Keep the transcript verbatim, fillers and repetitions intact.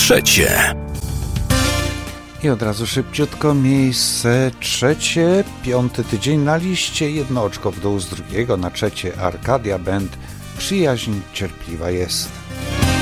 trzecie. I od razu szybciutko miejsce trzecie, piąty tydzień na liście, jedno oczko w dół z drugiego na trzecie Arcadia Band, Przyjaźń cierpliwa jest.